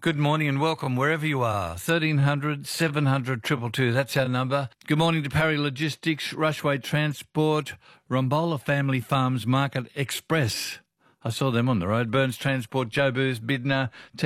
Good morning and welcome wherever you are. 1300 700 222, that's our number. Good morning to Parry Logistics, Rushway Transport, Rombola Family Farms Market Express. I saw them on the road. Burns Transport, Joe Booth, Bidner,